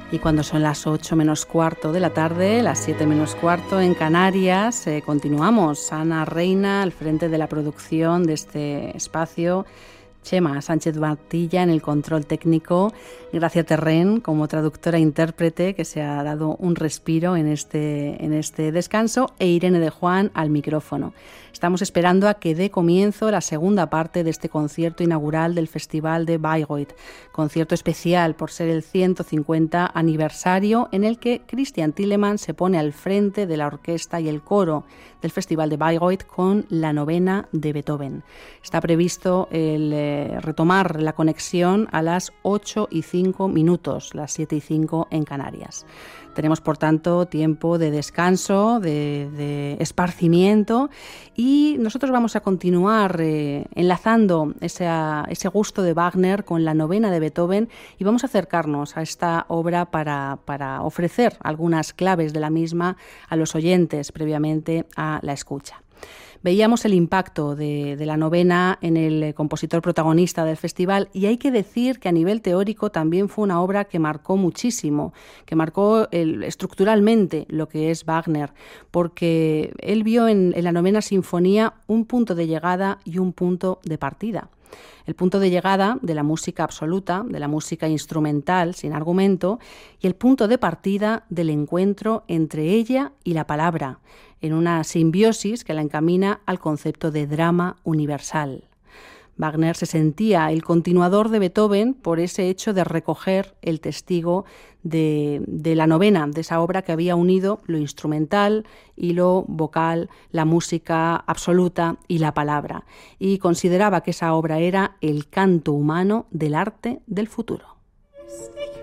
Y cuando son las 8 menos cuarto de la tarde, las 7 menos cuarto en Canarias, continuamos. Ana Reina al frente de la producción de este espacio, Chema Sánchez Martilla en el control técnico, Gracia Terrén como traductora e intérprete que se ha dado un respiro en este descanso, e Irene de Juan al micrófono. Estamos esperando a que dé comienzo la segunda parte de este concierto inaugural del Festival de Bayreuth, concierto especial por ser el 150 aniversario en el que Christian Tillemann se pone al frente de la orquesta y el coro del Festival de Bayreuth con la novena de Beethoven. Está previsto retomar la conexión a las 8:05, las 7:05 en Canarias. Tenemos, por tanto, tiempo de descanso, de esparcimiento, y nosotros vamos a continuar enlazando ese gusto de Wagner con la novena de Beethoven, y vamos a acercarnos a esta obra para ofrecer algunas claves de la misma a los oyentes previamente a la escucha. Veíamos el impacto de la novena en el compositor protagonista del festival, y hay que decir que a nivel teórico también fue una obra que marcó muchísimo, que marcó estructuralmente lo que es Wagner, porque él vio en la novena sinfonía un punto de llegada y un punto de partida. El punto de llegada de la música absoluta, de la música instrumental sin argumento, y el punto de partida del encuentro entre ella y la palabra, en una simbiosis que la encamina al concepto de drama universal. Wagner se sentía el continuador de Beethoven por ese hecho de recoger el testigo de la novena, de esa obra que había unido lo instrumental y lo vocal, la música absoluta y la palabra, y consideraba que esa obra era el canto humano del arte del futuro.